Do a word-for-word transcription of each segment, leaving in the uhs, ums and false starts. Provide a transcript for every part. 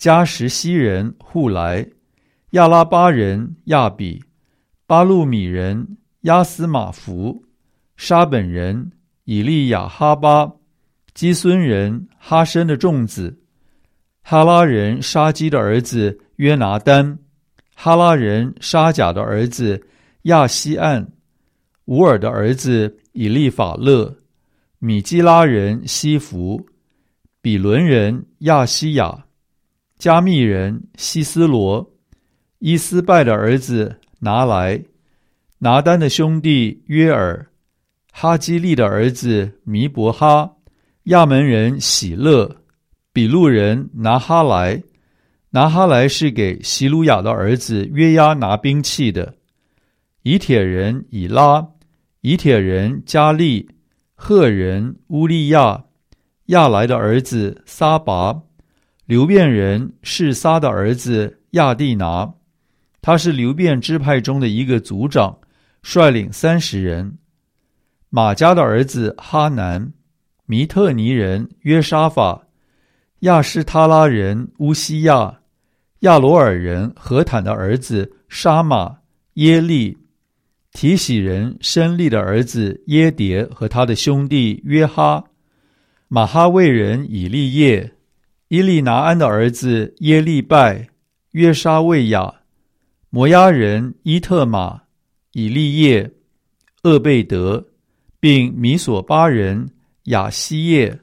加什西人户来，亚拉巴人亚比，巴路米人亚斯马弗，沙本人以利亚哈巴，基孙人哈申的众子，哈拉人沙基的儿子约拿丹，哈拉人沙甲的儿子亚西岸，乌尔的儿子以利法勒，米基拉人西弗，比伦人亚西亚，加密人西斯罗，伊斯拜的儿子拿来，拿丹的兄弟约尔，哈基利的儿子弥伯哈，亚门人喜乐，比路人拿哈来，拿哈来是给希鲁雅的儿子约押拿兵器的，以铁人以拉，以铁人加利，赫人乌利亚，亚来的儿子撒拔，流便人示撒的儿子亚蒂拿，他是流便支派中的一个族长，率领三十人。马加的儿子哈南，弥特尼人约沙法，亚施他拉人乌西亚，亚罗尔人何坦的儿子沙马耶利，提喜人申利的儿子耶迭和他的兄弟约哈，马哈卫人以利叶，伊利拿安的儿子耶利拜，约沙卫亚，摩押人伊特玛，以利叶，厄贝德，并米索巴人亚西叶。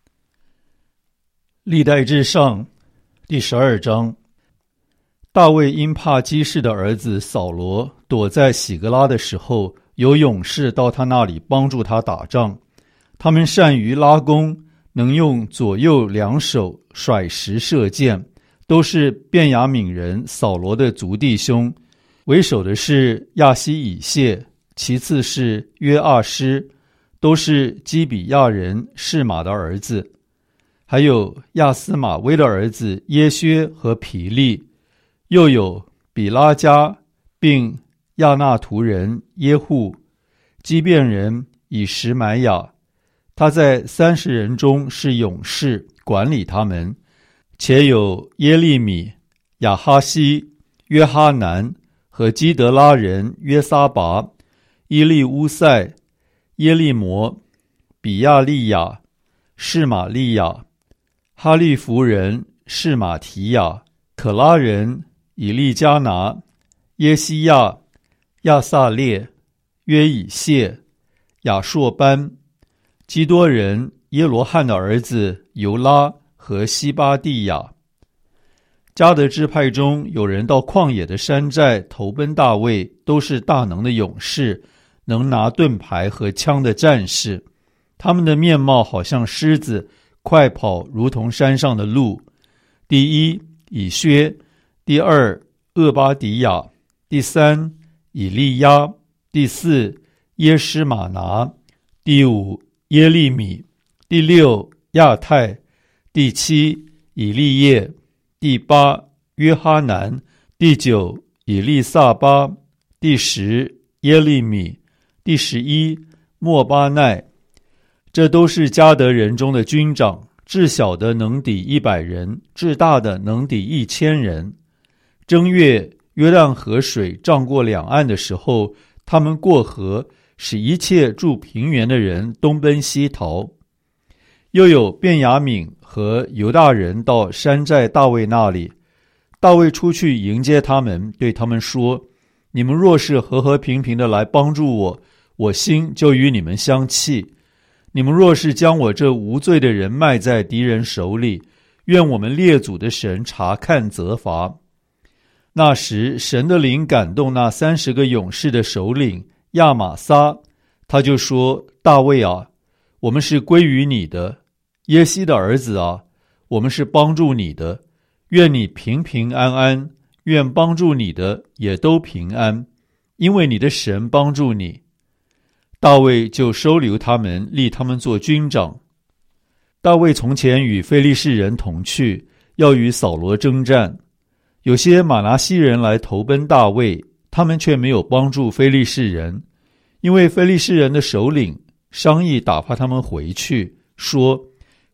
历代志上第十二章。大卫因怕基士的儿子扫罗躲在喜格拉的时候，有勇士到他那里帮助他打仗，他们善于拉弓，能用左右两手甩石射箭，都是便雅悯人扫罗的族弟兄。为首的是亚西以谢，其次是约阿施，都是基比亚人示玛的儿子，还有亚斯玛威的儿子耶薛和皮利，又有比拉加，并亚纳图人耶户，基遍人以实买亚，他在三十人中是勇士，管理他们，且有耶利米、亚哈西、约哈南和基德拉人约撒拔、伊利乌塞、耶利摩、比亚利亚、示玛利亚、哈利弗人示玛提亚、可拉人以利加拿、耶西亚、亚撒列、约以谢、亚硕班、基多人耶罗汉的儿子尤拉和西巴蒂亚。迦得支派中有人到旷野的山寨投奔大卫，都是大能的勇士，能拿盾牌和枪的战士，他们的面貌好像狮子，快跑如同山上的鹿。第一以薛，第二厄巴迪亚，第三以利亚，第四耶施玛拿，第五耶利米，第六亚太，第七以利叶，第八约哈南，第九以利撒巴，第十耶利米，第十一莫巴奈。这都是迦得人中的军长，至小的能抵一百人，至大的能抵一千人。正月，约旦河水涨过两岸的时候，他们过河，使一切住平原的人东奔西逃。又有便雅悯和犹大人到山寨大卫那里，大卫出去迎接他们，对他们说：你们若是和和平平的来帮助我，我心就与你们相契。你们若是将我这无罪的人卖在敌人手里，愿我们列祖的神查看责罚。那时神的灵感动那三十个勇士的首领亚玛撒，他就说：大卫啊，我们是归于你的，耶西的儿子啊，我们是帮助你的，愿你平平安安，愿帮助你的也都平安，因为你的神帮助你。大卫就收留他们，立他们做军长。大卫从前与非利士人同去，要与扫罗征战。有些马拿西人来投奔大卫，他们却没有帮助非利士人，因为非利士人的首领商议打发他们回去，说：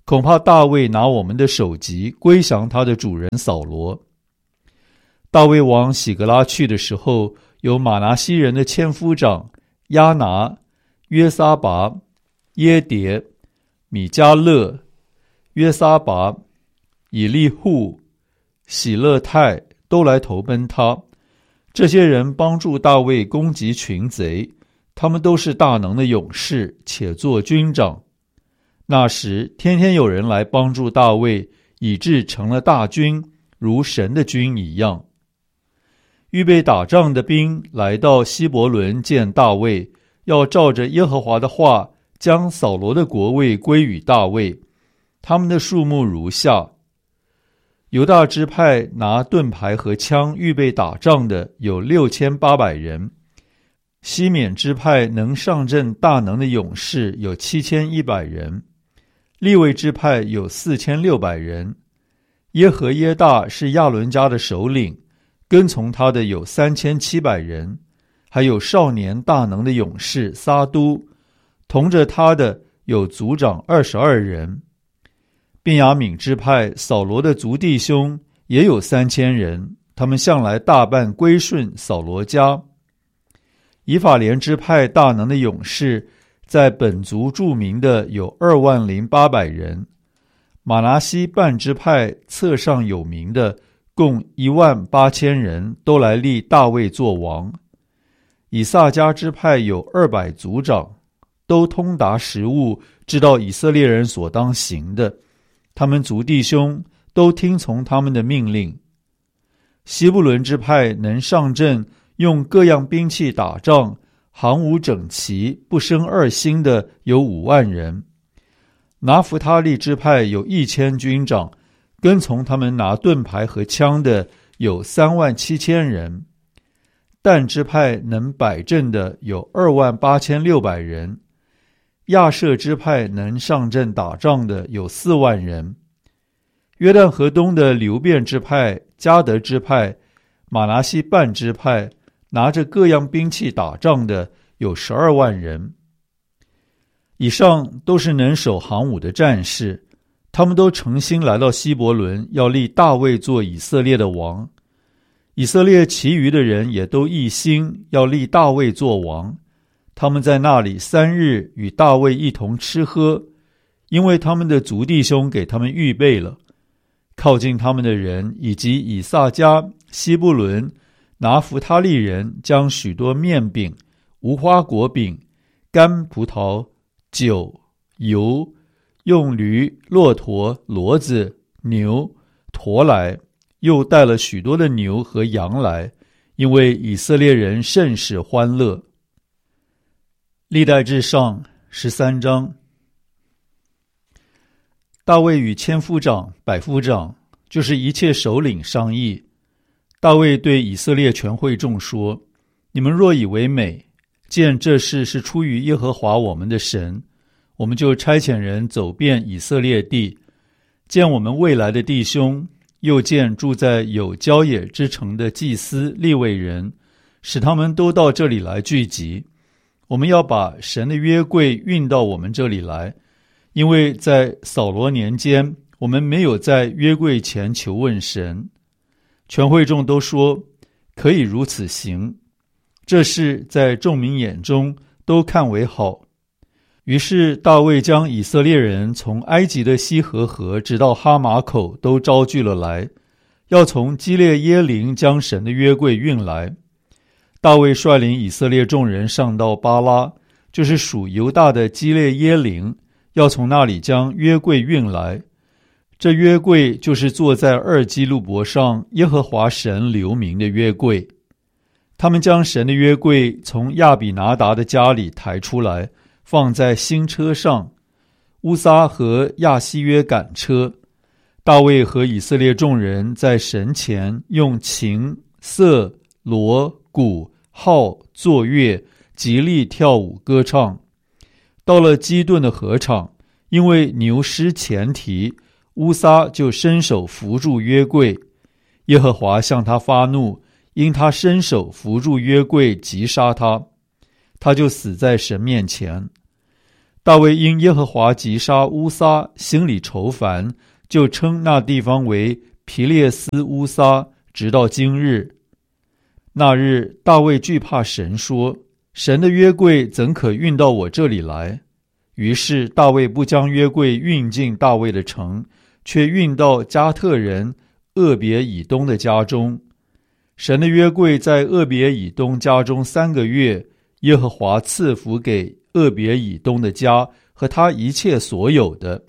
恐怕大卫拿我们的首级归降他的主人扫罗。大卫往喜革拉去的时候，有马拿西人的千夫长亚拿、约撒拔、耶迭、米迦勒、约撒拔、以利户、喜勒泰都来投奔他。这些人帮助大卫攻击群贼，他们都是大能的勇士，且做军长。那时天天有人来帮助大卫，以致成了大军，如神的军一样。预备打仗的兵来到希伯伦见大卫，要照着耶和华的话，将扫罗的国位归与大卫。他们的数目如下：犹大支派拿盾牌和枪预备打仗的有六千八百人，西缅支派能上阵大能的勇士有七千一百人，利未支派有四千六百人。耶和耶大是亚伦家的首领，跟从他的有三千七百人，还有少年大能的勇士撒都，同着他的有族长二十二人。便雅悯支派扫罗的族弟兄也有三千人，他们向来大半归顺扫罗家。以法莲支派大能的勇士，在本族著名的有二万零八百人。马拿西半支派册上有名的共一万八千人，都来立大卫作王。以萨迦支派有二百族长，都通达时务，知道以色列人所当行的。他们族弟兄都听从他们的命令。西布伦支派能上阵，用各样兵器打仗，行伍整齐，不生二心的有五万人。拿弗他利支派有一千军长，跟从他们拿盾牌和枪的有三万七千人。但支派能摆阵的有二万八千六百人。亚舍支派能上阵打仗的有四万人。约旦河东的流便支派、迦得支派、马拿西半支派，拿着各样兵器打仗的有十二万人。以上都是能守行伍的战士，他们都诚心来到希伯伦，要立大卫做以色列的王。以色列其余的人也都一心要立大卫做王。他们在那里三日与大卫一同吃喝，因为他们的族弟兄给他们预备了。靠近他们的人以及以萨迦、西布伦、拿弗他利人，将许多面饼、无花果饼、干葡萄、酒、油，用驴、骆驼、骡子、牛驮来，又带了许多的牛和羊来，因为以色列人甚是欢乐。历代志上十三章。大卫与千夫长、百夫长，就是一切首领商议。大卫对以色列全会众说：你们若以为美，见这事是出于耶和华我们的神，我们就差遣人走遍以色列地，见我们未来的弟兄，又见住在有郊野之城的祭司利未人，使他们都到这里来聚集。我们要把神的约柜运到我们这里来，因为在扫罗年间，我们没有在约柜前求问神。全会众都说可以如此行，这事在众民眼中都看为好。于是大卫将以色列人从埃及的西河河直到哈马口都招聚了来，要从基列耶琳将神的约柜运来。大卫率领以色列众人上到巴拉，就是属犹大的基列耶琳，要从那里将约柜运来。这约柜就是坐在二基路伯上耶和华神留名的约柜。他们将神的约柜从亚比拿达的家里抬出来，放在新车上。乌撒和亚西约赶车。大卫和以色列众人在神前用琴、瑟、锣、鼓、号、作乐，极力跳舞歌唱。到了基顿的河场，因为牛失前蹄，乌撒就伸手扶住约柜。耶和华向他发怒，因他伸手扶住约柜，击杀他，他就死在神面前。 大卫因耶和华击杀乌撒，心里愁烦，就称那地方为皮列斯乌撒，直到今日。那日大卫惧怕神，说：神的约柜怎可运到我这里来？于是大卫不将约柜运进大卫的城，却运到加特人俄别以东的家中。神的约柜在俄别以东家中三个月，耶和华赐福给俄别以东的家和他一切所有的。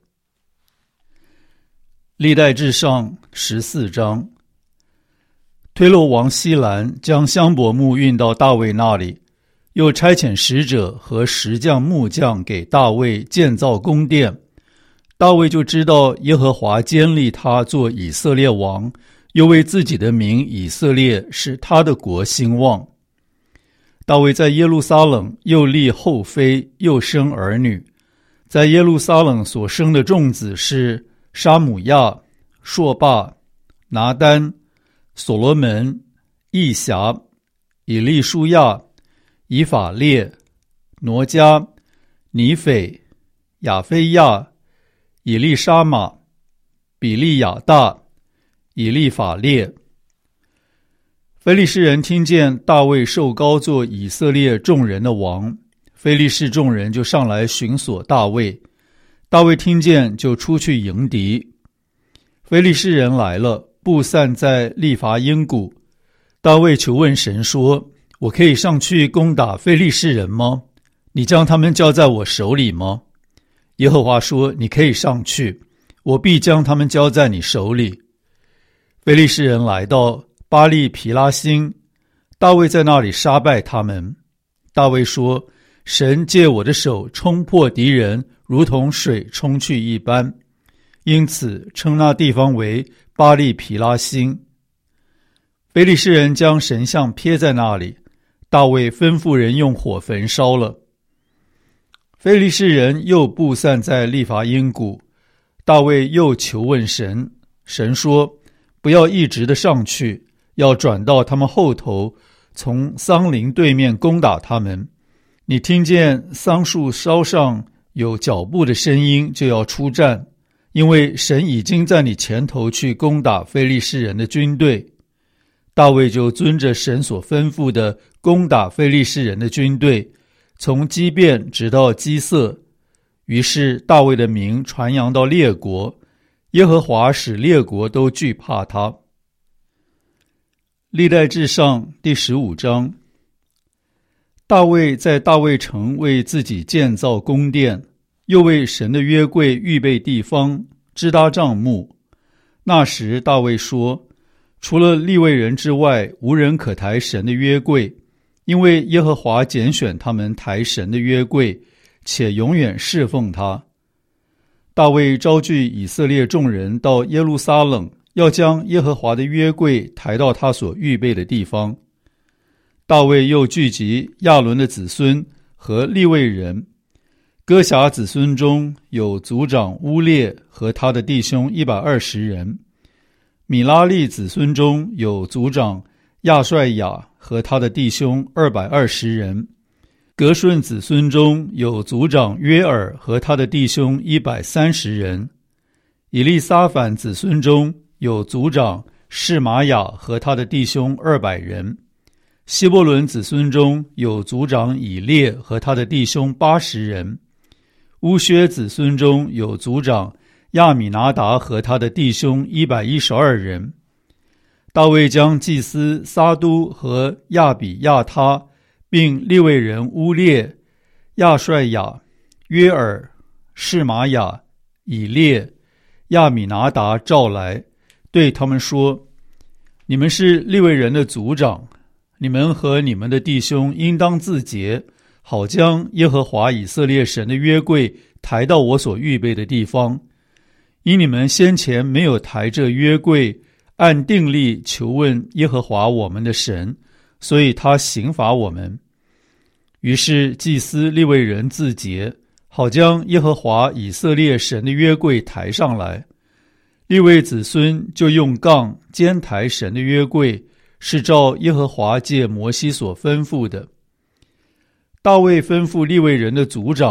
历代志上十四章。推罗王西兰将香柏木运到大卫那里，又差遣使者和石匠木匠给大卫建造宫殿。大卫就知道耶和华坚立他做以色列王，又为自己的名以色列使他的国兴旺。大卫在耶路撒冷又立后妃，又生儿女。在耶路撒冷所生的众子是沙姆亚、朔霸、拿单、所罗门、义侠、以利舒亚、以法列、挪迦、尼斐、亚非亚、以利沙玛、比利亚大、以利法列。非利士人听见大卫受膏做以色列众人的王，非利士众人就上来寻索大卫。大卫听见，就出去迎敌。非利士人来了，布散在利伐因谷。大卫求问神说：我可以上去攻打非利士人吗？你将他们交在我手里吗？耶和华说：你可以上去，我必将他们交在你手里。非利士人来到巴利皮拉辛，大卫在那里杀败他们。大卫说：神借我的手冲破敌人，如同水冲去一般，因此称那地方为巴利皮拉辛。非利士人将神像撇在那里，大卫吩咐人用火焚烧了。非利士人又布散在利伐因谷，大卫又求问神，神说：不要一直的上去，要转到他们后头，从桑林对面攻打他们。你听见桑树梢上有脚步的声音，就要出战，因为神已经在你前头去攻打非利士人的军队。大卫就遵着神所吩咐的攻打非利士人的军队，从基遍直到基色。于是大卫的名传扬到列国，耶和华使列国都惧怕他。历代志上第十五章。大卫在大卫城为自己建造宫殿，又为神的约柜预备地方，支搭帐幕。那时大卫说：除了利未人之外，无人可抬神的约柜，因为耶和华拣选他们抬神的约柜，且永远侍奉他。大卫招聚以色列众人到耶路撒冷，要将耶和华的约柜抬到他所预备的地方。大卫又聚集亚伦的子孙和利未人，哥辖子孙中有族长乌列和他的弟兄一百二十人，米拉利子孙中有族长亚帅亚和他的弟兄二百二十人，革顺子孙中有族长约尔和他的弟兄一百三十人，以利撒反子孙中有族长示玛雅和他的弟兄二百人，希伯伦子孙中有族长以列和他的弟兄八十人，乌薛子孙中有族长亚米拿达和他的弟兄一百一十二人。大卫将祭司撒都和亚比亚他，并利未人乌列、亚帅亚、约尔、示玛雅、以列、亚米拿达召来，对他们说：你们是利未人的族长，你们和你们的弟兄应当自洁，好将耶和华以色列神的约柜抬到我所预备的地方。因你们先前没有抬这约柜，按定例求问耶和华我们的神，所以他刑罚我们。于是祭司利未人自洁，好将耶和华以色列神的约柜抬上来。利未子孙就用杠肩抬神的约柜，是照耶和华借摩西所吩咐的。大卫吩咐利未人的族长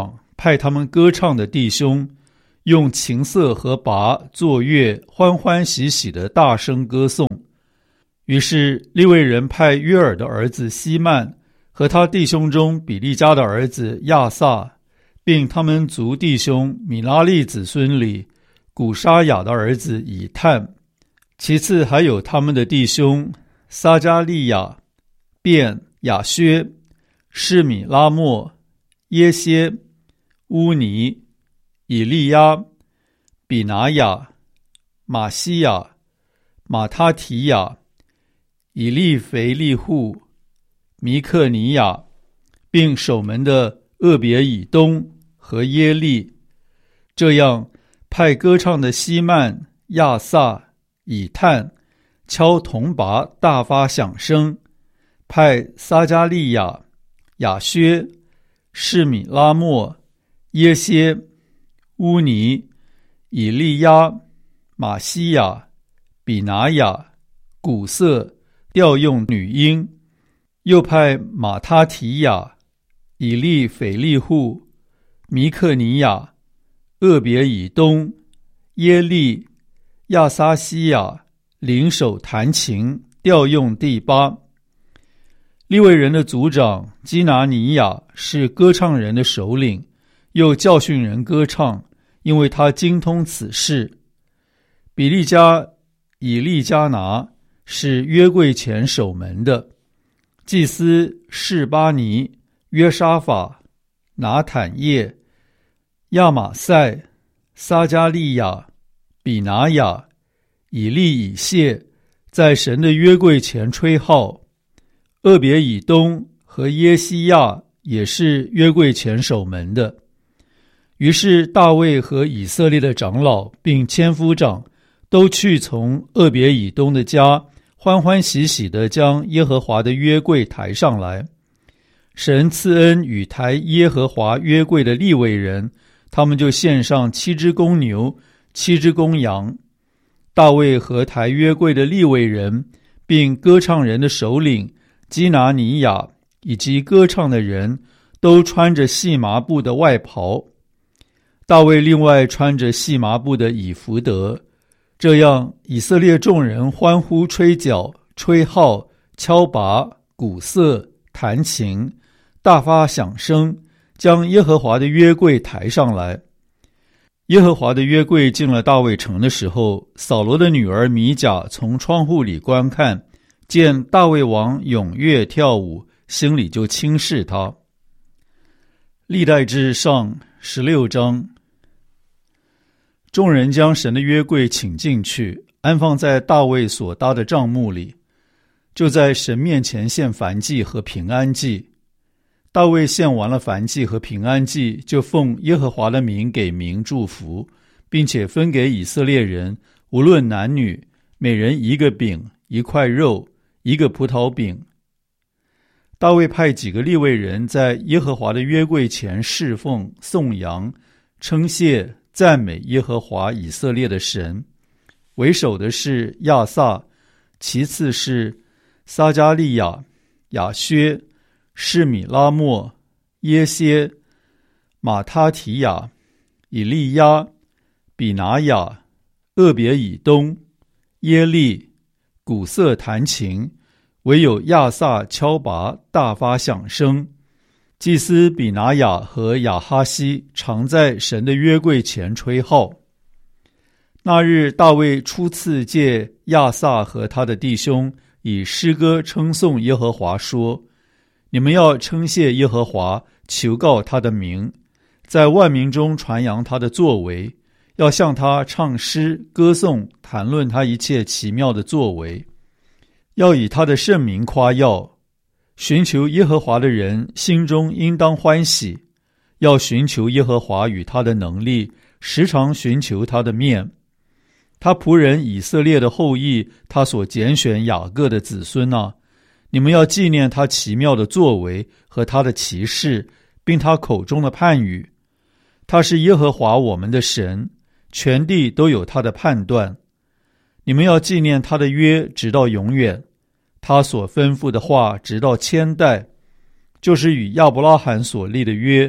派他们歌唱的弟兄用琴瑟和拔作乐，欢欢喜喜地大声歌颂。于是利未人派约尔的儿子希曼和他弟兄中比利家的儿子亚萨，并他们族弟兄米拉利子孙里古沙雅的儿子以探，其次还有他们的弟兄撒加利亚、便、雅薛、示米拉莫、耶歇、乌尼、以利亚、比拿雅、马西亚、马他提亚、以利腓利户、米克尼亚，并守门的厄别以东和耶利。这样派歌唱的希曼、亚萨、以探敲铜拔大发响声，派撒加利亚、雅薛、示米拉莫、耶歇、乌尼、以利亚、马西亚、比拿雅、古瑟调用女音，又派马他提亚、以利腓利户、米克尼亚、厄别以东、耶利、亚撒西亚领手弹琴，调用第八。利未人的族长基拿尼亚是歌唱人的首领，又教训人歌唱，因为他精通此事。比利家以利加拿是约柜前守门的，祭司示巴尼、约沙法、拿坦叶、亚玛塞、撒加利亚、比拿雅、以利以谢在神的约柜前吹号。厄别以东和耶西亚也是约柜前守门的。于是大卫和以色列的长老并千夫长都去从厄别以东的家，欢欢喜喜地将耶和华的约柜抬上来。神赐恩与抬耶和华约柜的利未人，他们就献上七只公牛、七只公羊。大卫和抬约柜的利未人，并歌唱人的首领基拿尼亚以及歌唱的人，都穿着细麻布的外袍。大卫另外穿着细麻布的以弗得。这样以色列众人欢呼吹角、吹号、敲拔、鼓瑟、弹琴，大发响声，将耶和华的约柜抬上来。耶和华的约柜进了大卫城的时候，扫罗的女儿米甲从窗户里观看，见大卫王踊跃跳舞，心里就轻视他。历代志上十六章。众人将神的约柜请进去，安放在大卫所搭的帐幕里，就在神面前献燔祭和平安祭。大卫献完了燔祭和平安祭，就奉耶和华的名给民祝福，并且分给以色列人，无论男女，每人一个饼、一块肉、一个葡萄饼。大卫派几个利未人在耶和华的约柜前侍奉、颂扬、称谢、赞美耶和华以色列的神。为首的是亚萨，其次是撒加利亚、雅薛、示米拉莫、耶歇、马他提亚、以利亚、比拿雅、厄别以东、耶利、鼓瑟弹琴，唯有亚萨敲拔，大发响声。祭司比拿雅和亚哈西常在神的约柜前吹号。那日大卫初次借亚萨和他的弟兄以诗歌称颂耶和华，说：你们要称谢耶和华，求告他的名，在万民中传扬他的作为，要向他唱诗歌颂，谈论他一切奇妙的作为，要以他的圣名夸耀。寻求耶和华的人心中应当欢喜，要寻求耶和华与他的能力，时常寻求他的面。他仆人以色列的后裔，他所拣选雅各的子孙啊，你们要纪念他奇妙的作为和他的奇事，并他口中的判语。他是耶和华我们的神，全地都有他的判断。你们要纪念他的约直到永远，他所吩咐的话直到千代，就是与亚伯拉罕所立的约，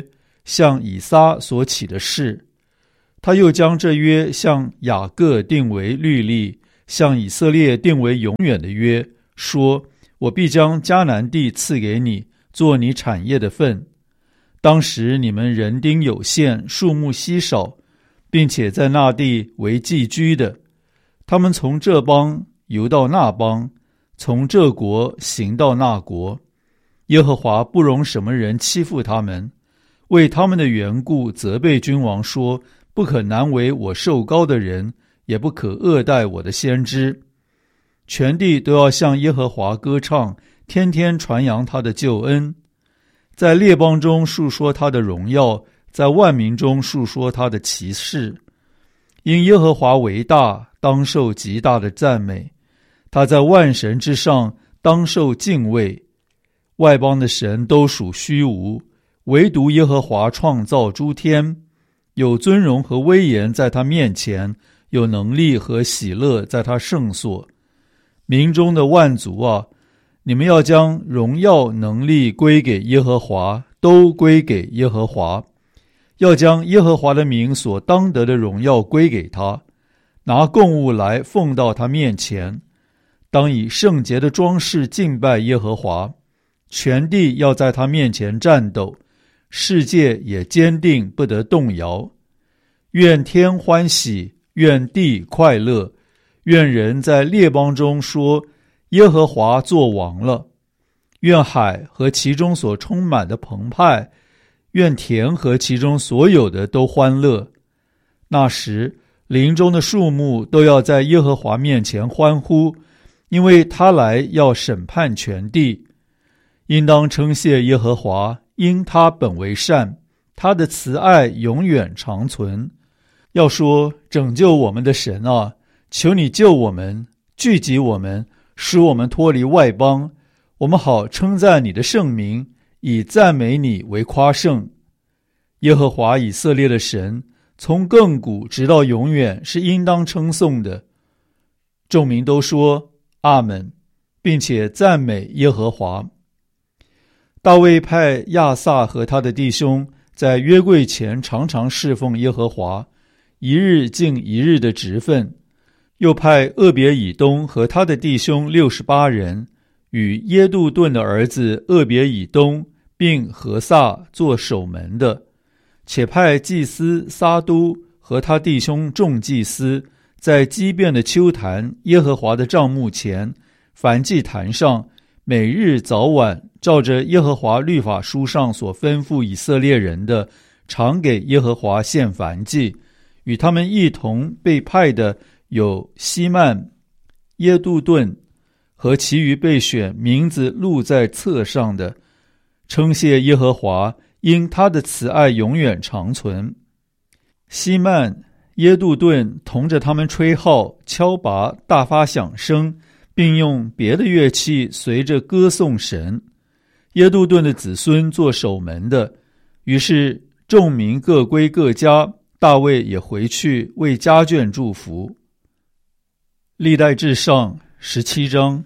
向以撒所起的誓。他又将这约向雅各定为律例，向以色列定为永远的约，说：我必将迦南地赐给你，做你产业的份。当时你们人丁有限，数目稀少，并且在那地为寄居的。他们从这邦游到那邦，从这国行到那国。耶和华不容什么人欺负他们，为他们的缘故责备君王说：不可难为我受膏的人，也不可恶待我的先知。全地都要向耶和华歌唱，天天传扬他的救恩，在列邦中述说他的荣耀，在万民中述说他的奇事。因耶和华为大，当受极大的赞美，他在万神之上，当受敬畏。外邦的神都属虚无，唯独耶和华创造诸天。有尊荣和威严在他面前，有能力和喜乐在他圣所。民中的万族啊，你们要将荣耀能力归给耶和华，都归给耶和华。要将耶和华的名所当得的荣耀归给他，拿供物来奉到他面前。当以圣洁的装饰敬拜耶和华，全地要在他面前战斗，世界也坚定不得动摇。愿天欢喜，愿地快乐，愿人在列邦中说：耶和华作王了。愿海和其中所充满的澎湃，愿田和其中所有的都欢乐。那时，林中的树木都要在耶和华面前欢呼，因为他来要审判全地。应当称谢耶和华，因他本为善，他的慈爱永远长存。要说：拯救我们的神啊，求你救我们，聚集我们，使我们脱离外邦，我们好称赞你的圣名，以赞美你为夸胜。耶和华以色列的神，从亘古直到永远是应当称颂的。众民都说阿们，并且赞美耶和华。大卫派亚萨和他的弟兄在约柜前常常侍奉耶和华，一日尽一日的职分。又派俄别以东和他的弟兄六十八人，与耶杜顿的儿子俄别以东并何撒做守门的，且派祭司撒都和他弟兄众祭司，在基遍的丘坛耶和华的帐幕前，燔祭坛上，每日早晚照着耶和华律法书上所吩咐以色列人的，常给耶和华献燔祭。与他们一同被派的有希曼、耶杜顿和其余被选名字录在册上的，称谢耶和华，因他的慈爱永远长存。希曼、耶杜顿同着他们吹号、敲拔、大发响声，并用别的乐器随着歌颂神。耶杜顿的子孙做守门的，于是众民各归各家，大卫也回去为家眷祝福。历代志上十七章。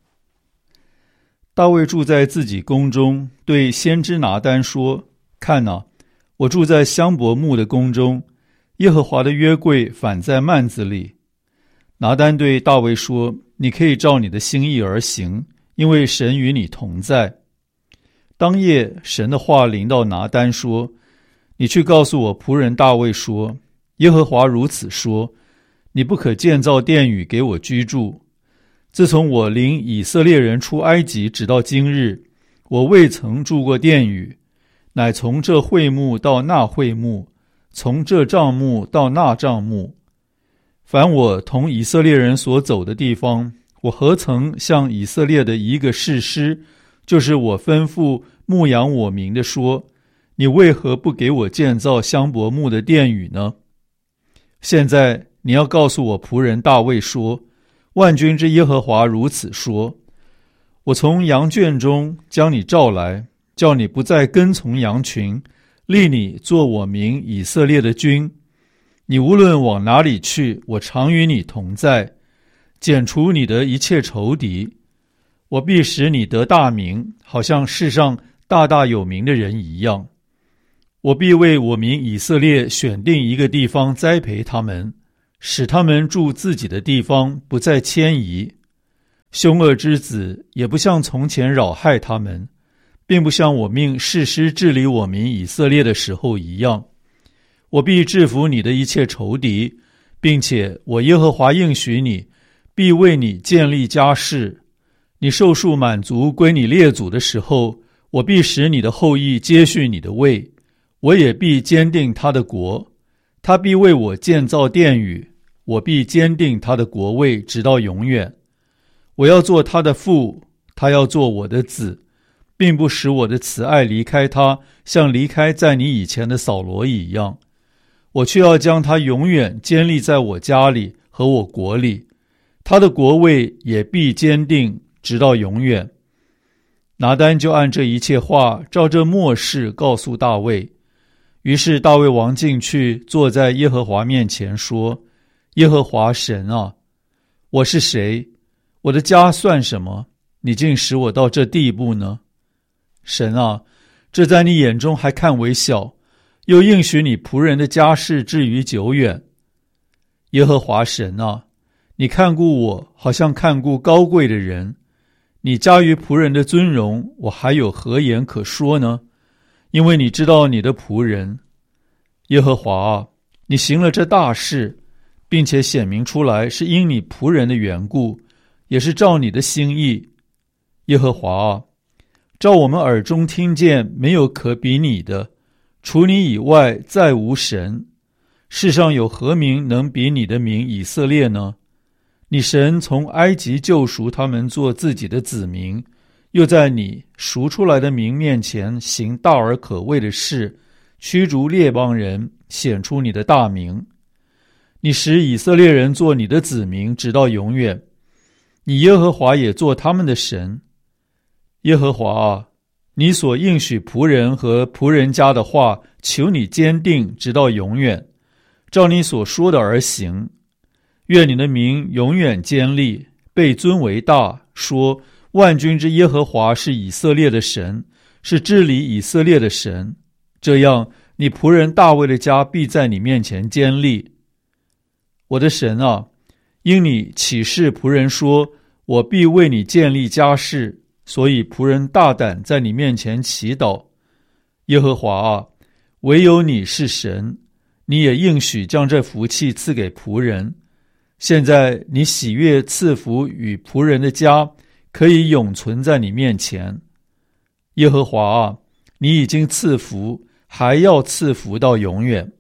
大卫住在自己宫中，对先知拿单说：看哪，我住在香柏木的宫中，耶和华的约柜反在幔子里。拿单对大卫说：你可以照你的心意而行，因为神与你同在。当夜，神的话临到拿单说：你去告诉我仆人大卫说，耶和华如此说，你不可建造殿宇给我居住。自从我领以色列人出埃及直到今日，我未曾住过殿宇，乃从这会幕到那会幕，从这帐幕到那帐幕。凡我同以色列人所走的地方，我何曾向以色列的一个士师，就是我吩咐牧养我民的说，你为何不给我建造香柏木的殿宇呢？现在你要告诉我仆人大卫说，万军之耶和华如此说，我从羊圈中将你召来，叫你不再跟从羊群，立你做我民以色列的君。你无论往哪里去，我常与你同在，剪除你的一切仇敌。我必使你得大名，好像世上大大有名的人一样。 我必为我民以色列选定一个地方栽培他们，使他们住自己的地方，不再迁移。凶恶之子也不像从前扰害他们，并不像我命士师治理我民以色列的时候一样。我必制服你的一切仇敌，并且我耶和华应许你，必为你建立家室。你寿数满足归你列祖的时候，我必使你的后裔接续你的位，我也必坚定他的国。他必为我建造殿宇，我必坚定他的国位直到永远。我要做他的父，他要做我的子，并不使我的慈爱离开他，像离开在你以前的扫罗一样。我却要将他永远坚立在我家里和我国里，他的国位也必坚定直到永远。拿单就按这一切话照这默示告诉大卫。于是大卫王进去，坐在耶和华面前说：耶和华神啊，我是谁？我的家算什么？你竟使我到这地步呢？神啊，这在你眼中还看为小，又应许你仆人的家事至于久远。耶和华神啊，你看顾我，好像看顾高贵的人。你加于仆人的尊荣，我还有何言可说呢？因为你知道你的仆人。耶和华啊，你行了这大事，并且显明出来，是因你仆人的缘故，也是照你的心意。耶和华啊，照我们耳中听见，没有可比你的，除你以外再无神。世上有何名能比你的名以色列呢？你神从埃及救赎他们做自己的子民，又在你赎出来的民面前行大而可畏的事，驱逐列邦人，显出你的大名。你使以色列人做你的子民，直到永远。你耶和华也做他们的神。耶和华啊，你所应许仆人和仆人家的话，求你坚定直到永远，照你所说的而行。愿你的名永远坚立，被尊为大，说万军之耶和华是以色列的神，是治理以色列的神。这样，你仆人大卫的家必在你面前坚立。我的神啊，因你启示仆人说，我必为你建立家室，所以仆人大胆在你面前祈祷。耶和华啊，唯有你是神，你也应许将这福气赐给仆人。现在你喜悦赐福与仆人的家，可以永存在你面前。耶和华啊，你已经赐福，还要赐福到永远。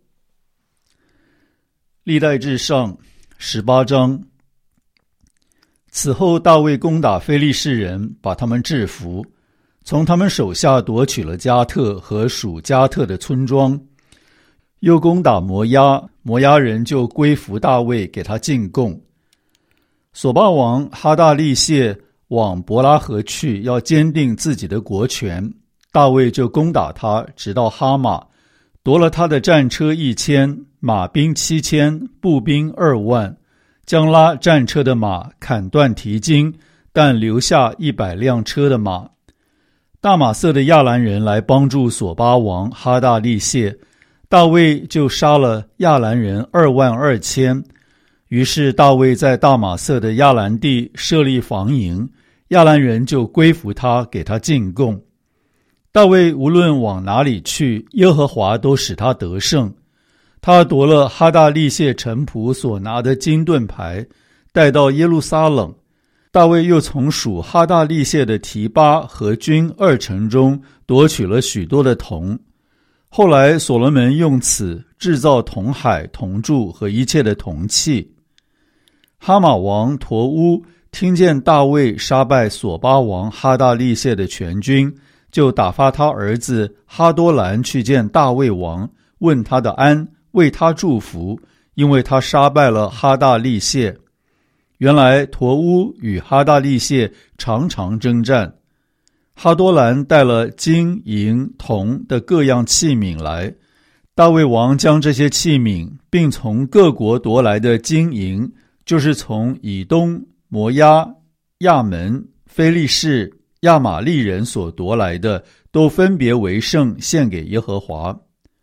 历代志上十八章。此后大卫攻打非利士人，把他们制服，从他们手下夺取了加特和属加特的村庄，又攻打摩押，摩押人就归服大卫，给他进贡。索巴王哈大利谢往伯拉河去，要坚定自己的国权，大卫就攻打他，直到哈马，夺了他的战车一千，马兵七千，步兵二万，将拉战车的马砍断蹄筋，但留下一百辆车的马。大马色的亚兰人来帮助索巴王哈大利谢，大卫就杀了亚兰人二万二千。于是大卫在大马色的亚兰地设立防营，亚兰人就归服他，给他进贡。大卫无论往哪里去，耶和华都使他得胜。他夺了哈大利谢臣仆所拿的金盾牌，带到耶路撒冷。大卫又从属哈大利谢的提巴和军二城中夺取了许多的铜。后来所罗门用此制造铜海、铜柱和一切的铜器。哈马王陀乌听见大卫杀败索巴王哈大利谢的全军，就打发他儿子哈多兰去见大卫王，问他的安，为他祝福，因为他杀败了哈大利谢。原来陀乌与哈大利谢常常征战。哈多兰带了金银铜的各样器皿来，大卫王将这些器皿并从各国夺来的金银，就是从以东、摩押、亚门、非利士、亚玛利人所夺来的，都分别为圣，献给耶和华。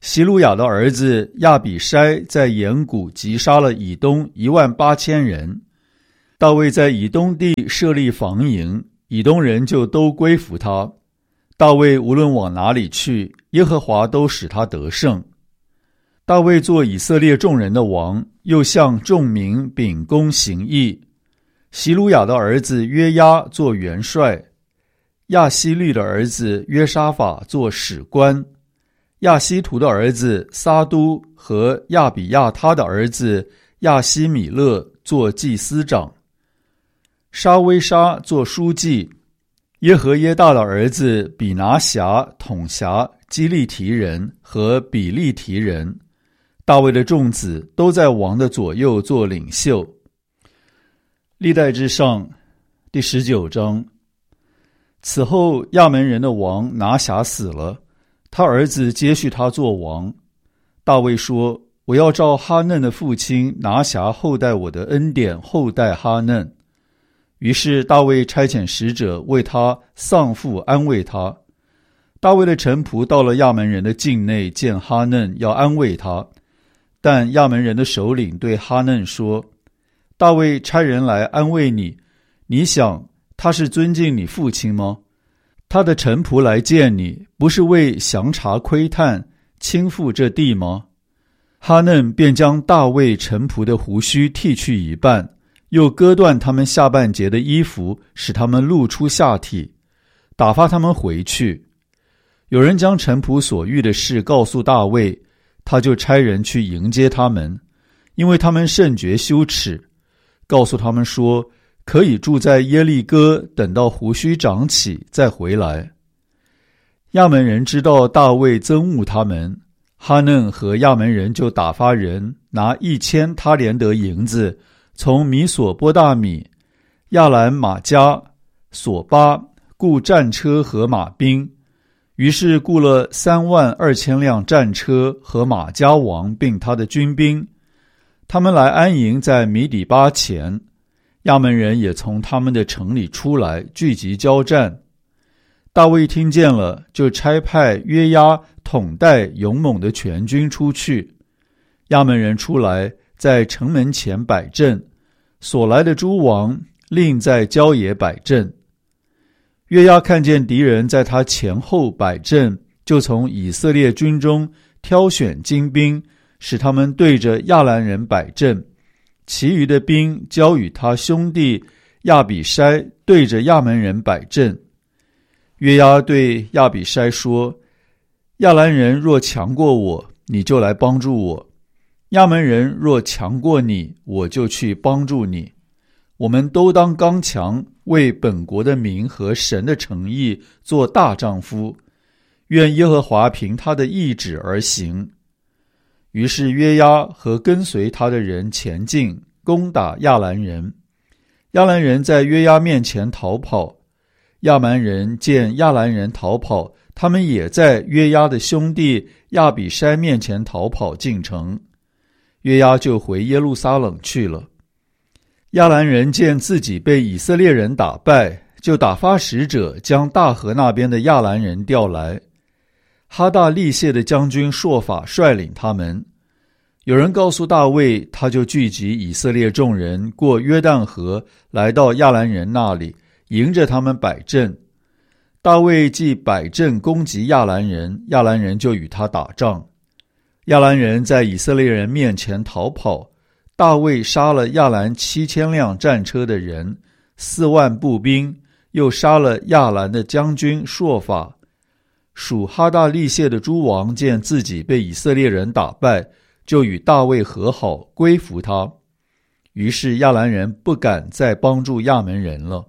希鲁雅的儿子亚比筛在岩谷击杀了以东一万八千人。大卫在以东地设立防营，以东人就都归服他。大卫无论往哪里去，耶和华都使他得胜。大卫做以色列众人的王，又向众民秉公行义。希鲁雅的儿子约押做元帅，亚希律的儿子约沙法做史官，亚希图的儿子撒都和亚比亚他的儿子亚希米勒做祭司长，沙威沙做书记，耶和耶大的儿子比拿辖统辖基利提人和比利提人。大卫的众子都在王的左右做领袖。历代志上第十九章。此后亚门人的王拿辖死了，他儿子接续他做王。大卫说，我要照哈嫩的父亲拿辖厚待我的恩典厚待哈嫩。于是大卫差遣使者为他丧父安慰他。大卫的臣仆到了亚门人的境内，见哈嫩要安慰他，但亚门人的首领对哈嫩说，大卫差人来安慰你，你想他是尊敬你父亲吗？他的臣仆来见你，不是为详查窥探倾覆这地吗？哈嫩便将大卫臣仆的胡须剃去一半，又割断他们下半截的衣服，使他们露出下体，打发他们回去。有人将臣仆所遇的事告诉大卫，他就差人去迎接他们，因为他们甚觉羞耻，告诉他们说，可以住在耶利哥，等到胡须长起再回来。亚门人知道大卫憎恶他们，哈嫩和亚门人就打发人拿一千他连得银子，从米索波大米、亚兰马加、索巴雇战车和马兵，于是雇了三万二千辆战车和马加王并他的军兵，他们来安营在米底巴前。亚门人也从他们的城里出来，聚集交战。大卫听见了，就差派约押统带勇猛的全军出去。亚门人出来，在城门前摆阵，所来的诸王另在郊野摆阵。约押看见敌人在他前后摆阵，就从以色列军中挑选精兵，使他们对着亚兰人摆阵，其余的兵交与他兄弟亚比筛对着亚门人摆阵。约押对亚比筛说，亚兰人若强过我，你就来帮助我；亚门人若强过你，我就去帮助你。我们都当刚强，为本国的民和神的诚意做大丈夫，愿耶和华凭他的意志而行。于是约押和跟随他的人前进，攻打亚兰人。亚兰人在约押面前逃跑，亚蛮人见亚兰人逃跑，他们也在约押的兄弟亚比筛面前逃跑进城。约押就回耶路撒冷去了。亚兰人见自己被以色列人打败，就打发使者将大河那边的亚兰人调来。哈大利谢的将军朔法率领他们。有人告诉大卫，他就聚集以色列众人，过约旦河，来到亚兰人那里，迎着他们摆阵。大卫既摆阵攻击亚兰人，亚兰人就与他打仗。亚兰人在以色列人面前逃跑，大卫杀了亚兰七千辆战车的人，四万步兵，又杀了亚兰的将军朔法。属哈大利谢的诸王见自己被以色列人打败，就与大卫和好，归服他。于是亚兰人不敢再帮助亚门人了。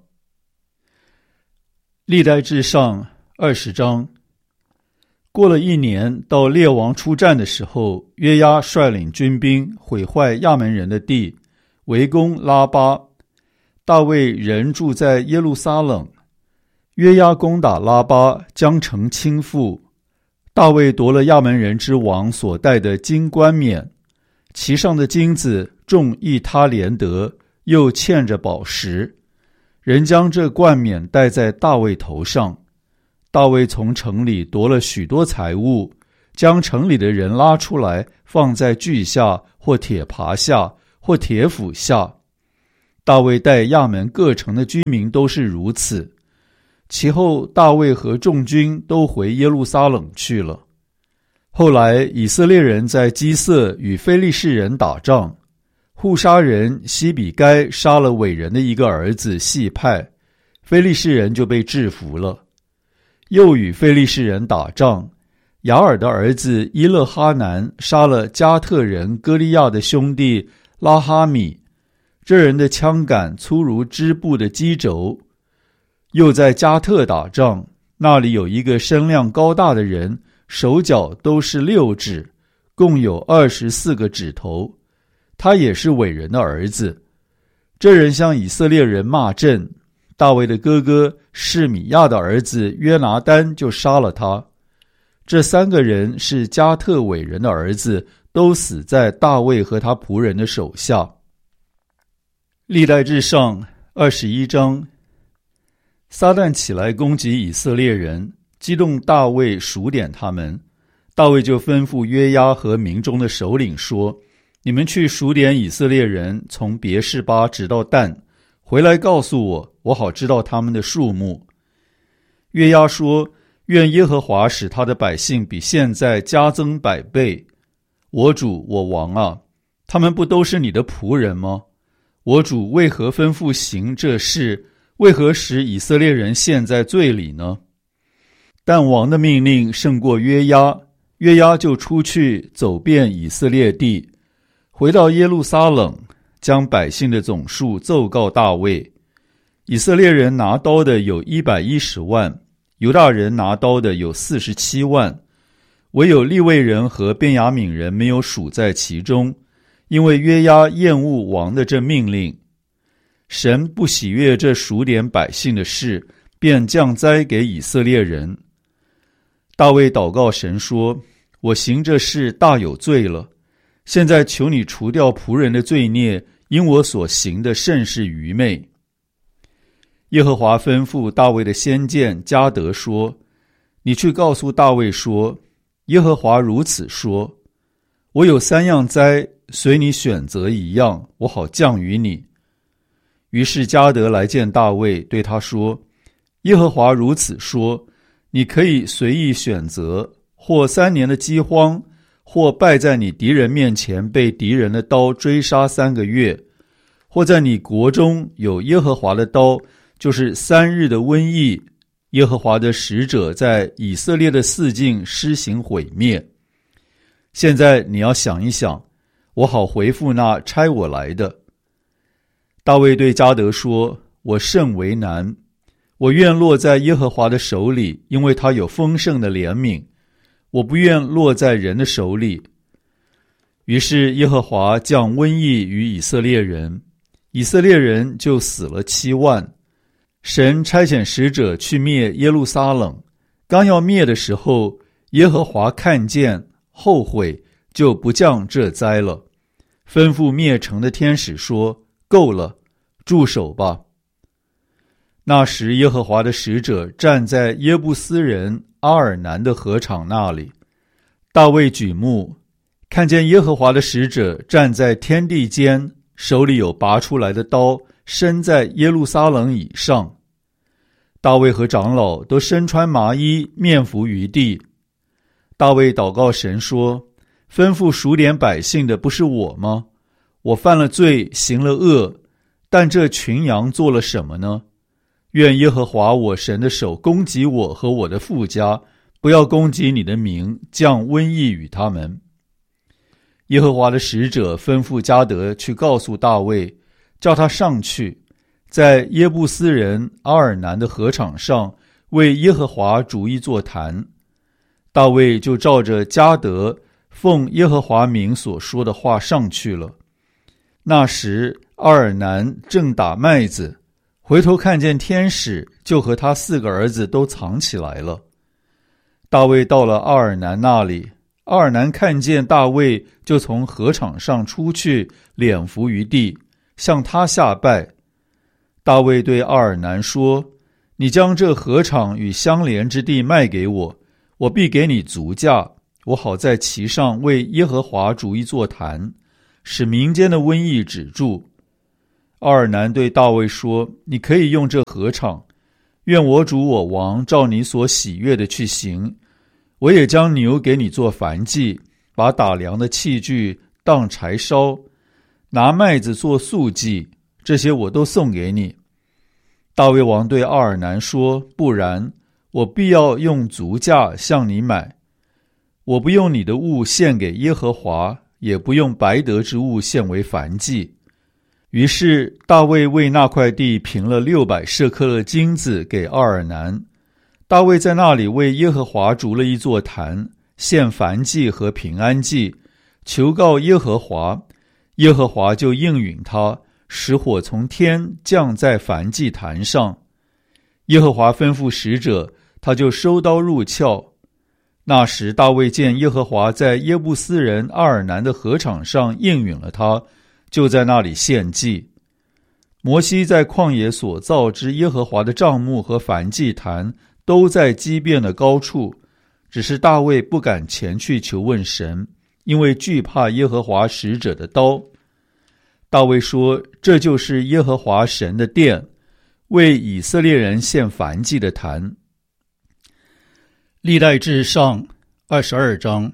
历代志上二十章。过了一年，到列王出战的时候，约押率领军兵毁坏亚门人的地，围攻拉巴。大卫人住在耶路撒冷。约押攻打拉巴，将城倾覆。大卫夺了亚门人之王所戴的金冠冕，其上的金子重一他连得，又嵌着宝石。人将这冠冕戴在大卫头上。大卫从城里夺了许多财物， 将城里的人拉出来，放在锯下或铁耙下或铁斧下。大卫带亚门各城的居民都是如此。其后大卫和众军都回耶路撒冷去了。后来以色列人在基色与非利士人打仗，户沙人西比该杀了伟人的一个儿子细派，非利士人就被制服了。又与非利士人打仗，雅尔的儿子伊勒哈南杀了加特人歌利亚的兄弟拉哈米，这人的枪杆粗如织布的机轴。又在加特打仗，那里有一个身量高大的人，手脚都是六指，共有二十四个指头，他也是伟人的儿子。这人向以色列人骂阵，大卫的哥哥示米亚的儿子约拿单就杀了他。这三个人是加特伟人的儿子，都死在大卫和他仆人的手下。历代志上二十一章。撒旦起来攻击以色列人，激动大卫数点他们。大卫就吩咐约押和民中的首领说：你们去数点以色列人，从别是巴直到但，回来告诉我，我好知道他们的数目。约押说：愿耶和华使他的百姓比现在加增百倍。我主我王啊，他们不都是你的仆人吗？我主为何吩咐行这事？为何使以色列人陷在罪里呢？但王的命令胜过约押，约押就出去走遍以色列地，回到耶路撒冷，将百姓的总数奏告大卫。以色列人拿刀的有一百一十万，犹大人拿刀的有四十七万，唯有利未人和便雅悯人没有数在其中，因为约押厌恶王的这命令。神不喜悦这数点百姓的事，便降灾给以色列人。大卫祷告神说：我行这事大有罪了，现在求你除掉仆人的罪孽，因我所行的甚是愚昧。耶和华吩咐大卫的先见迦得说：你去告诉大卫说，耶和华如此说，我有三样灾，随你选择一样，我好降于你。于是迦得来见大卫，对他说：耶和华如此说，你可以随意选择，或三年的饥荒，或败在你敌人面前被敌人的刀追杀三个月，或在你国中有耶和华的刀，就是三日的瘟疫，耶和华的使者在以色列的四境施行毁灭。现在你要想一想，我好回复那差我来的。大卫对迦得说：我甚为难，我愿落在耶和华的手里，因为他有丰盛的怜悯，我不愿落在人的手里。于是耶和华降瘟疫于以色列人，以色列人就死了七万。神差遣使者去灭耶路撒冷，刚要灭的时候，耶和华看见后悔，就不降这灾了，吩咐灭城的天使说：够了，住手吧。那时耶和华的使者站在耶布斯人阿尔南的河场那里，大卫举目，看见耶和华的使者站在天地间，手里有拔出来的刀，身在耶路撒冷以上。大卫和长老都身穿麻衣，面伏于地。大卫祷告神说：吩咐数点百姓的不是我吗？我犯了罪，行了恶，但这群羊做了什么呢？愿耶和华我神的手攻击我和我的父家，不要攻击你的名，降瘟疫与他们。耶和华的使者吩咐迦得去告诉大卫，叫他上去，在耶布斯人阿尔南的河场上为耶和华筑一座坛。大卫就照着迦得奉耶和华名所说的话上去了。那时阿尔南正打麦子，回头看见天使，就和他四个儿子都藏起来了。大卫到了阿尔南那里，阿尔南看见大卫，就从河场上出去，脸伏于地，向他下拜。大卫对阿尔南说：你将这河场与相连之地卖给我，我必给你足价， 我好在其上为耶和华筑一座坛，使民间的瘟疫止住。”奥尔南对大卫说：“你可以用这禾场，愿我主我王照你所喜悦的去行。我也将牛给你做燔祭，把打粮的器具当柴烧，拿麦子做素祭，这些我都送给你。”大卫王对奥尔南说：“不然，我必要用足价向你买。我不用你的物献给耶和华，也不用白得之物献为燔祭。”于是大卫为那块地平了六百舍克勒金子给奥尔南。大卫在那里为耶和华筑了一座坛，献燔祭和平安祭，求告耶和华。耶和华就应允他，使火从天降在燔祭坛上。耶和华吩咐使者，他就收刀入鞘。那时大卫见耶和华在耶布斯人阿尔南的禾场上应允了他，就在那里献祭。摩西在旷野所造之耶和华的帐幕和燔祭坛都在基遍的高处，只是大卫不敢前去求问神，因为惧怕耶和华使者的刀。大卫说：“这就是耶和华神的殿，为以色列人献燔祭的坛。”历代志上二十二章。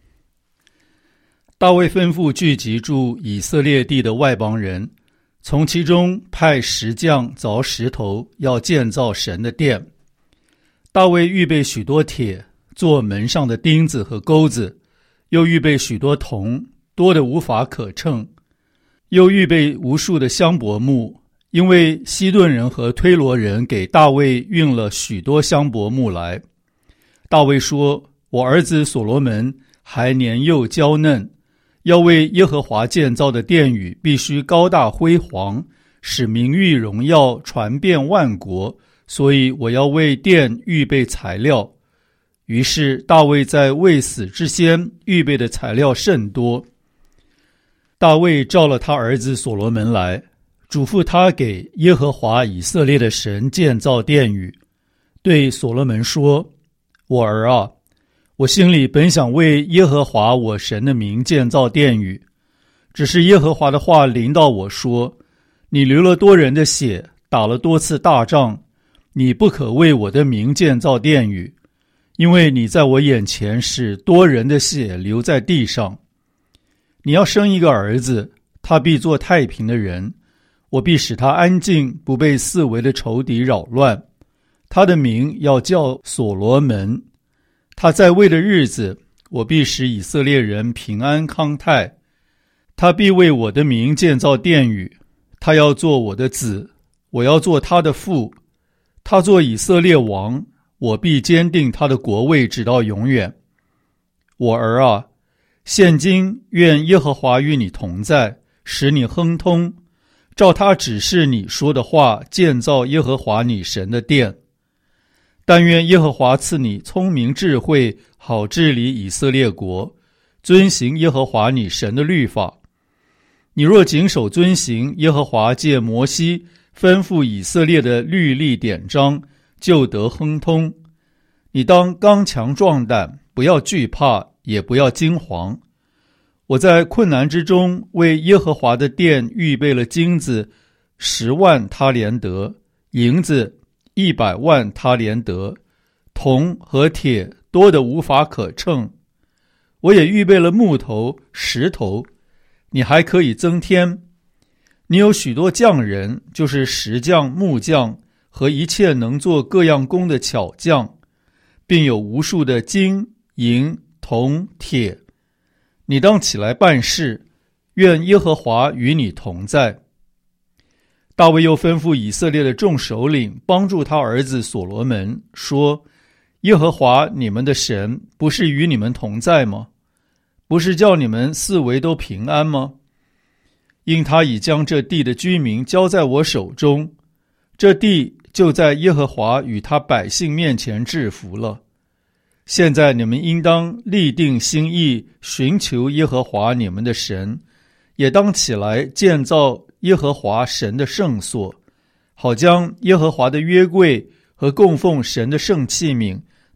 大卫吩咐聚集住以色列地的外邦人，从其中派石匠凿石头，要建造神的殿。大卫预备许多铁，做门上的钉子和钩子，又预备许多铜，多得无法可称，又预备无数的香柏木，因为西顿人和推罗人给大卫运了许多香柏木来。大卫说：“我儿子所罗门还年幼娇嫩，要为耶和华建造的殿宇必须高大辉煌，使名誉荣耀传遍万国，所以我要为殿预备材料。”于是大卫在未死之先预备的材料甚多。大卫召了他儿子所罗门来，嘱咐他给耶和华以色列的神建造殿宇，对所罗门说：“我儿啊，我心里本想为耶和华我神的名建造殿宇，只是耶和华的话临到我说：你流了多人的血，打了多次大仗，你不可为我的名建造殿宇，因为你在我眼前使多人的血流在地上。你要生一个儿子，他必做太平的人，我必使他安静，不被四围的仇敌扰乱。他的名要叫所罗门。他在位的日子，我必使以色列人平安康泰。他必为我的名建造殿宇，他要做我的子，我要做他的父。他做以色列王，我必坚定他的国位直到永远。我儿啊，现今愿耶和华与你同在，使你亨通，照他指示你说的话，建造耶和华你神的殿。但愿耶和华赐你聪明智慧，好治理以色列国，遵行耶和华你神的律法。你若谨守遵行耶和华借摩西吩咐以色列的律例典章，就得亨通。你当刚强壮胆，不要惧怕，也不要惊惶。我在困难之中为耶和华的殿预备了金子十万他连得，银子一百万他连得，铜和铁多得无法可称。我也预备了木头石头，你还可以增添。你有许多匠人，就是石匠木匠和一切能做各样工的巧匠，并有无数的金银铜铁。你当起来办事，愿耶和华与你同在。大卫又吩咐以色列的众首领帮助他儿子所罗门，说：耶和华你们的神不是与你们同在吗？不是叫你们四围都平安吗？因他已将这地的居民交在我手中，这地就在耶和华与他百姓面前制服了。现在你们应当立定心意，寻求耶和华你们的神，也当起来建造耶和华神的圣所，好将耶和华的约柜和供奉神的圣器皿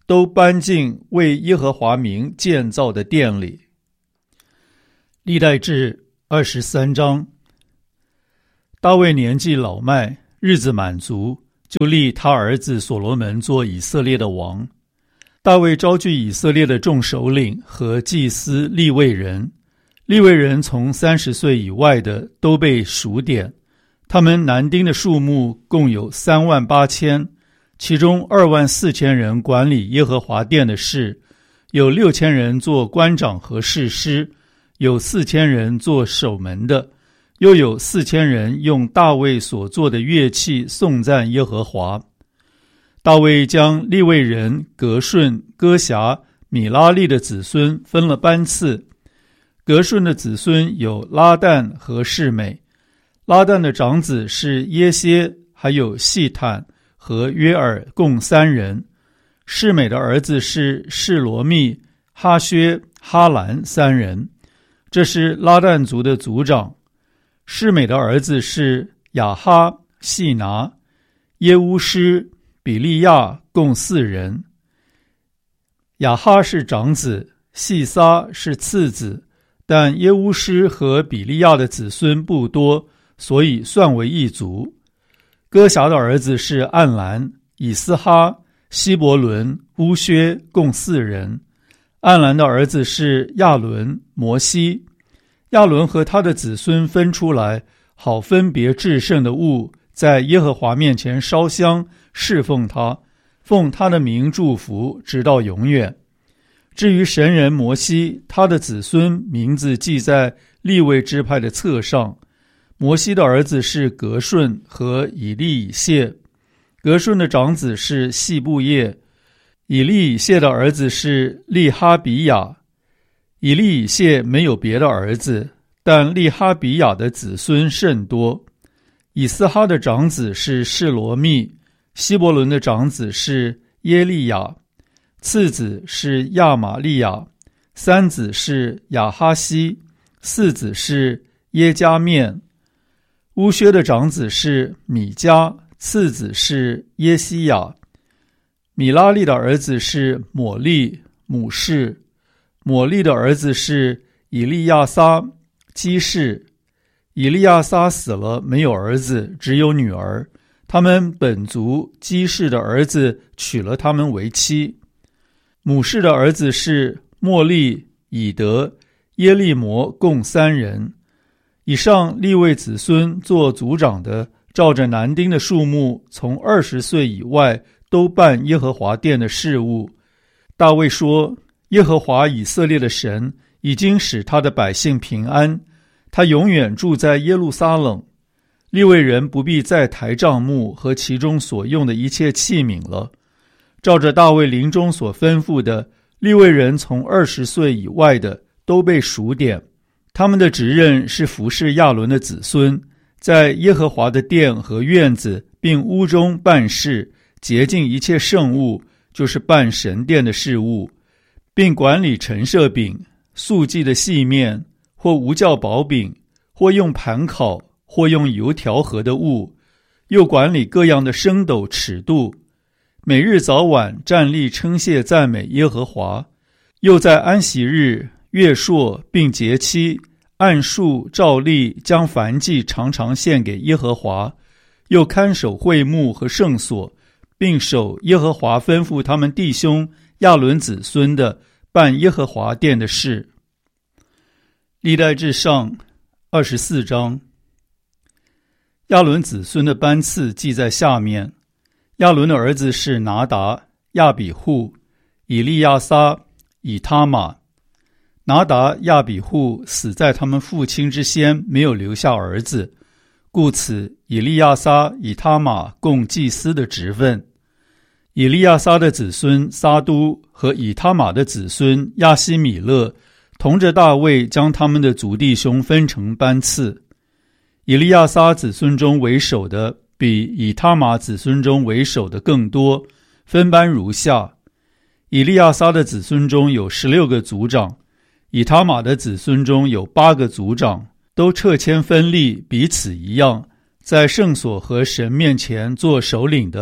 都搬进为耶和华名建造的殿里。历代志二十三章。大卫年纪老迈，日子满足，就立他儿子所罗门做以色列的王。大卫招聚以色列的众首领和祭司利未人，利未人从三十岁以外的都被数点，他们男丁的数目共有三万八千，其中二万四千人管理耶和华殿的事，有六千人做官长和士师，有四千人做守门的，又有四千人用大卫所做的乐器颂赞耶和华。大卫将利未人革顺、哥辖、米拉利的子孙分了班次。革顺的子孙有拉旦和示美，拉旦的长子是耶歇，还有细坦和约尔，共三人。示美的儿子是示罗密、哈薛、哈兰三人，这是拉旦族的族长。示美的儿子是亚哈、细拿、耶乌施、比利亚，共四人。亚哈是长子，细撒是次子，但耶乌施和比利亚的子孙不多，所以算为一族。哥辖的儿子是暗兰、以斯哈、希伯伦、乌薛，共四人。暗兰的儿子是亚伦、摩西。亚伦和他的子孙分出来，好分别至圣的物，在耶和华面前烧香侍奉他，奉他的名祝福，直到永远。至于神人摩西，他的子孙名字记在利未支派的册上。摩西的儿子是革顺和以利以谢，革顺的长子是细布叶，以利以谢的儿子是利哈比亚。以利以谢没有别的儿子，但利哈比亚的子孙甚多。以斯哈的长子是示罗密，希伯伦的长子是耶利亚，次子是亚玛利亚，三子是亚哈西，四子是耶加面。乌薛的长子是米迦，次子是耶西亚。米拉利的儿子是抹利、母士。抹利的儿子是以利亚撒、基士。以利亚撒死了，没有儿子，只有女儿。他们本族基士的儿子娶了他们为妻。母士的儿子是莫利、以德、耶利摩，共三人。以上利未子孙做族长的，照着男丁的数目，从二十岁以外都办耶和华殿的事务。大卫说，耶和华以色列的神已经使他的百姓平安，他永远住在耶路撒冷。利未人不必再抬帐幕和其中所用的一切器皿了。照着大卫临终所吩咐的，利未人从二十岁以外的都被数点，他们的职任是服侍亚伦的子孙，在耶和华的殿和院子并屋中办事，洁净一切圣物，就是办神殿的事务，并管理陈设饼、素祭的细面，或无酵薄饼，或用盘烤，或用油调和的物，又管理各样的升斗尺度，每日早晚站立称谢赞美耶和华，又在安息日、月朔并节期按数照例将燔祭常常献给耶和华，又看守会幕和圣所，并守耶和华吩咐他们弟兄亚伦子孙的办耶和华殿的事。历代志上二十四章。亚伦子孙的班次记在下面。亚伦的儿子是拿达、亚比户、以利亚撒、以他玛。拿达、亚比户死在他们父亲之先，没有留下儿子，故此以利亚撒、以他玛共祭司的职分。以利亚撒的子孙撒都和以他玛的子孙亚希米勒同着大卫将他们的族弟兄分成班次。以利亚撒子孙中为首的比以他玛子孙中为首的更多，分班如下：以利亚撒的子孙中有十六个族长，以他玛的子孙中有八个族长，都掣签分立，彼此一样，在圣所和神面前做首领的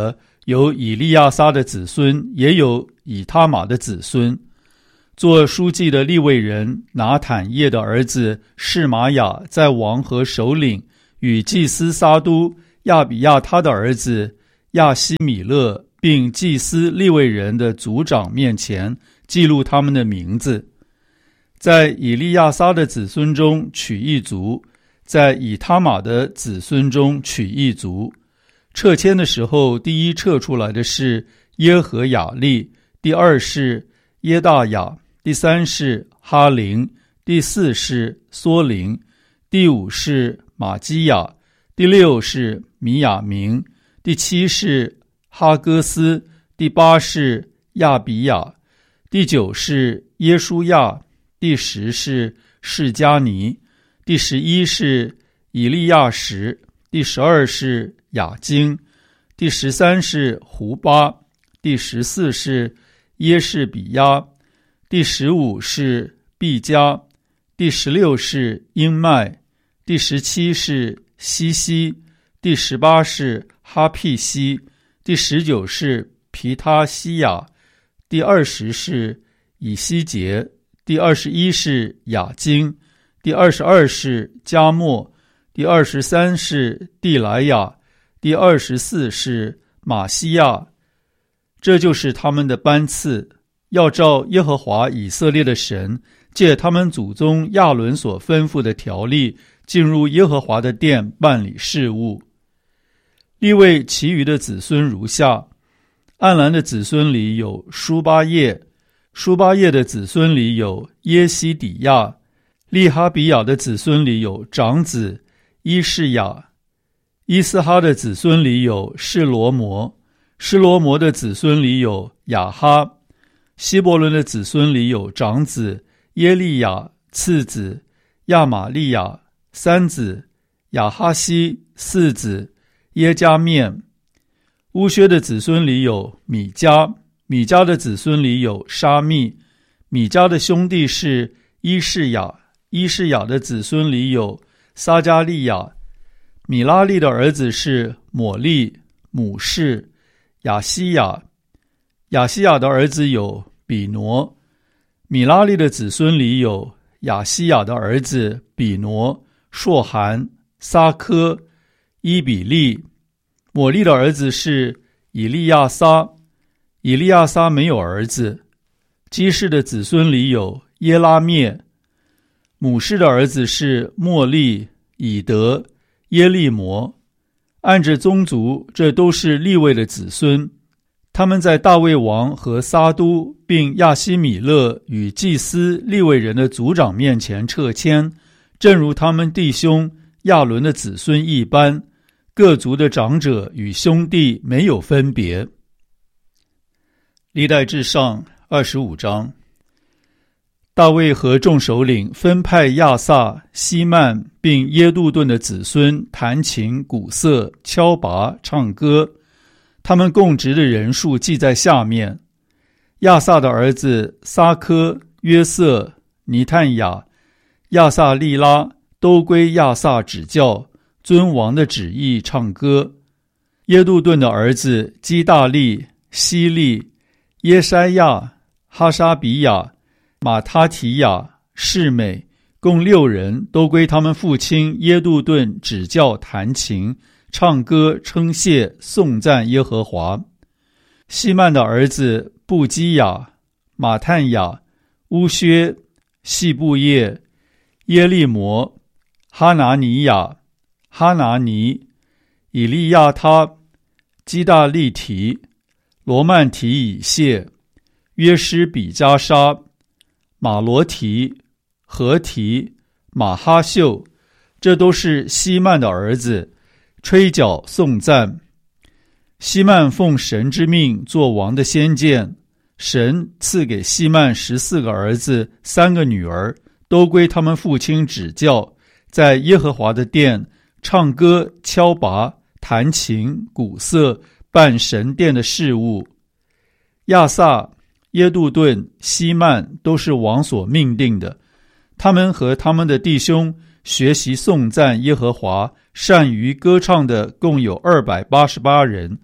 有以利亚撒的子孙，也有以他玛的子孙。做书记的利未人拿坦叶的儿子示玛雅，在王和首领与祭司撒都、亚比亚他的儿子亚希米勒，并祭司利未人的族长面前记录他们的名字。在以利亚撒的子孙中取一族，在以他玛的子孙中取一族。撤迁的时候，第一撤出来的是耶和雅利，第二是耶大雅，第三是哈林，第四是梭林，第五是马基亚，第六是米亚明，第七是哈戈斯，第八是亚比亚，第九是耶书亚，第十是示迦尼，第十一是以利亚什，第十二是雅京，第十三是胡巴，第十四是耶士比亚，第十五是毕加，第十六是英麦，第十七是西西，第十八是哈庇西，第十九是皮他西亚，第二十是以西结，第二十一是雅京，第二十二是加莫，第二十三是地莱亚，第二十四是马西亚。这就是他们的班次，要照耶和华以色列的神借他们祖宗亚伦所吩咐的条例，进入耶和华的殿办理事务。利未其余的子孙如下：暗兰的子孙里有书巴叶，书巴叶的子孙里有耶西底亚，利哈比亚的子孙里有长子伊士雅，伊斯哈的子孙里有示罗摩，示罗摩的子孙里有雅哈，希伯伦的子孙里有长子耶利亚，次子亚玛利亚，三子亚哈西，四子耶加面。乌薛的子孙里有米迦，米迦的子孙里有沙密，米迦的兄弟是伊士雅，伊士雅的子孙里有撒加利亚。米拉利的儿子是抹利、母士、亚西亚，亚西亚的儿子有比挪。米拉利的子孙里有亚西亚的儿子比挪、硕含、撒科、伊比利。抹利的儿子是以利亚撒，以利亚撒没有儿子。基士的子孙里有耶拉灭。母士的儿子是莫利、以德、耶利摩。按着宗族，这都是利未的子孙。他们在大卫王和撒都并亚希米勒与祭司利未人的族长面前撤迁，正如他们弟兄亚伦的子孙一般，各族的长者与兄弟没有分别。历代志上二十五章。大卫和众首领分派亚萨、希曼并耶杜顿的子孙弹琴、鼓瑟、敲拔、唱歌，他们供职的人数记在下面：亚萨的儿子撒科、约瑟、尼探雅、亚萨利拉都归亚萨指教，遵王的旨意唱歌。耶杜顿的儿子基大利、希利、耶筛亚、哈沙比亚、马他提亚、士美，共六人，都归他们父亲耶杜顿指教弹琴、唱歌、称谢、颂赞耶和华。希曼的儿子布基亚、马探雅、乌薛、细布叶、耶利摩、哈拿尼亚、哈拿尼、以利亚他、基大利提、罗曼提以谢、约施比加沙、马罗提、何提、马哈秀，这都是希曼的儿子，吹角颂赞。希曼奉神之命做王的先见，神赐给希曼十四个儿子，三个女儿，都归他们父亲指教，在耶和华的殿唱歌、敲拔、弹琴、鼓瑟，办神殿的事务。亚萨、耶杜顿、希曼都是王所命定的，他们和他们的弟兄学习颂赞耶和华，善于歌唱的共有二百八十八人，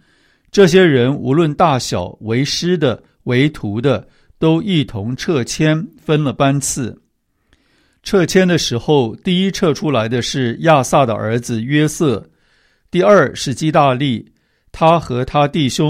这些人无论大小，为师的、为徒的，都一同撤迁，分了班次。撤迁的时候，第一撤出来的是亚萨的儿子约瑟，第二是基大利，他和他弟兄